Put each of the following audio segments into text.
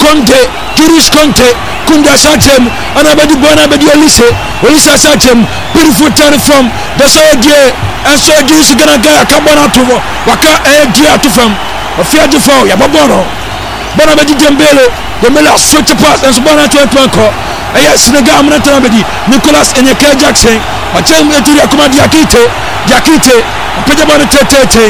Conte, Kiris Conte, Kunda Sachem, and Abedi Bona Bedi Olisa Sachem, beautiful turn from the side here, and so this is gonna get a Cabana to Waka a dear to from a fair to fall, Yababono, Bonabedi Dembele, the Miller switch pass and Sabana to a Planco, a yes, Negam Natanabedi, Nicholas and Yaka Jackson, a Chem to Yakuma Yakite, Pajabana Tete,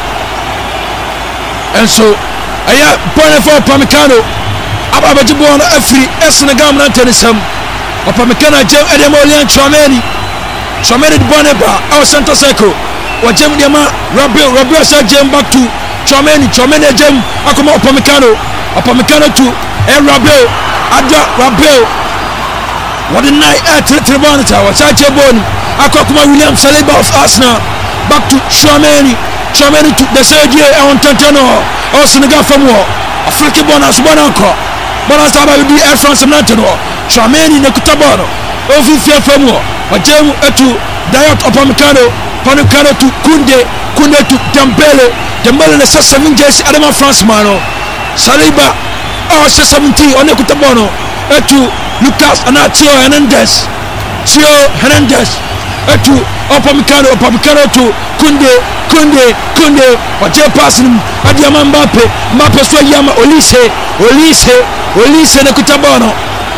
and so I have point for Pamicano. Ababajibon Afri Esnagam Nantenisam Opamekana Jem Edemolian Chomeni Boneba our Santa Seco or Jem Yama Rabio Jem back to Chomeni Jem Akuma Opamecano to Rabio Adra Rabio what a night at Tribonita was Achebon Akokuma William Saliba of Arsenal back to Chomeni to the third year on Tantano or Senegal from war a flicky bonus one uncle. Bonasa ba bi Air France Manteno Chameni ne kutabano ofifia famu wajemu etu Dayot Opamecano to Kunde to Dembele ne 7 jersey Adama France mano Saliba 17 on kutabano etu Lucas Anatio Hernandez etu Opamecano to Kunde waje pass nim Adiama Mbappe so yama Olise ne kutabana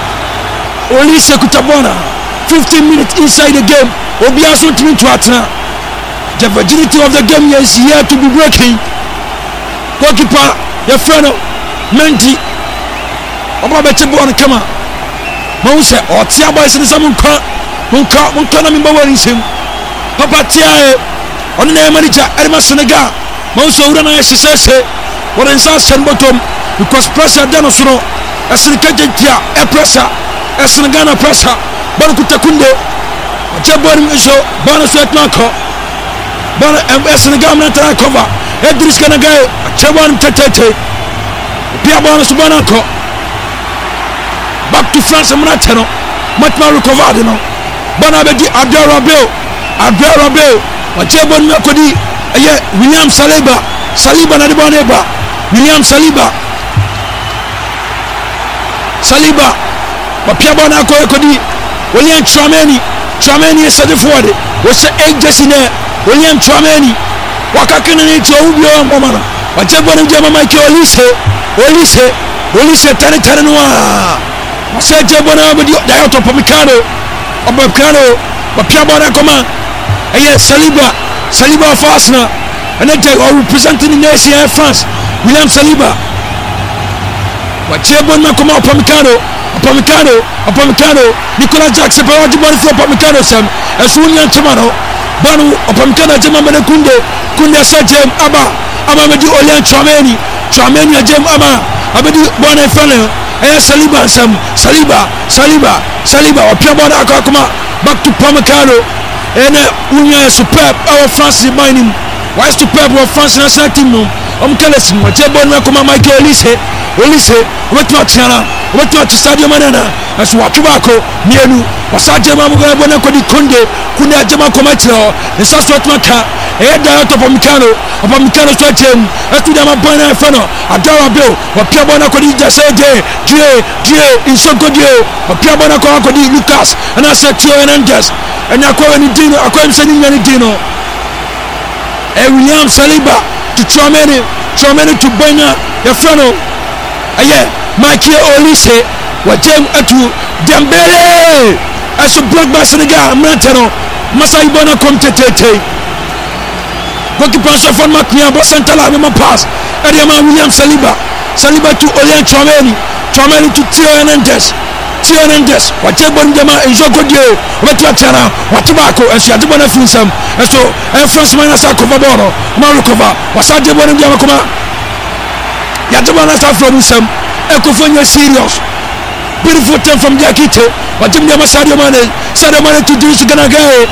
15 minutes inside the game Obia so timi to atena the virginity of the game is here to be breaking goalkeeper your friend Mendy oba beti ball kama mo se o tia boys ni samun ka na mimba wari sim papa tia on na manager Elma Senegal mo so ura na yesese what inside bottom because pressure down so Asirikajentia pressure Senegal pressure bana kutakunde Jabon iso bana Sweatnako bana Senegal na try cover Idris Kanagai Jabon Tete Pia bana Subanako back to France Mnateno matma recovered no bana bedi Abdel Rabel Jabon Nakodi William Saliba na diboneba William Saliba wapia na kodi William Chouameni is the forward was a jersey William Chouameni wakakena ni chobio ngomana wachebona jama Michael Olise tani noa waseje bona abodi Dayot Opamecano wapia bona koma Saliba of Arsenal and then representing the nation in France William Saliba wachebona koma Opamecano Nicolas Jackson pawaji bani for Opamecano sam esunya chimano banu Opamecano jema mane kunde sajem aba medi Olian Chouameni ajem abedi bona fele Saliba sam Saliba wapia bona akakuma back to Opamecano unya superb our France mining why superb our France national team no omkalesin wachebona koma Michael Olise wetwa stadium manana aso watubako mienu wasaje mamuga bona kodi kunde ajema komatiro nsaso atmaka Dayot Opamecano twachem atuda mabana fano Adara Bill wapia bona kodi jaseje insonkodie wapia bona kodi Lucas ana Sergio Hernandez enya kwa ni dino akwemseni nyani dino William Saliba to Chouameni to Banya ya fano Michael Olise wajem atu Dembele aso block by Senegal Manteno Masai bona komtetete goalkeeper so for Macmillan bo Santala me pass Adiama William Saliba to Olian Chouameni to Theo Hernandez wajem bon jama enjokodie wetu atana watubako enso adibona finsam enso France minus akova boro Marukova wasaje bon jama kuma yadibona sa from some Ekofonya serious beautiful time from Diakite watimdia Sadio Mane to Idris Ganagaye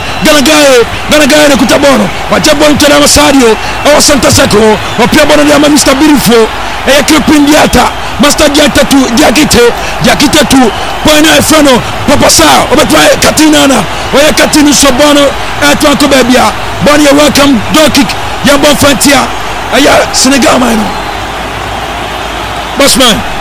ne kutabono wajabon to na Sadio awa Santa Seco wapia bono ya Mr Beautiful Kripin Diata Master Diata to Diakite to Poina Efano Papa Sa obetwa Katinana oya Katinu Sobono atwanko babia boni welcome dog kick ya bon fantia aya Senegal mine Bossman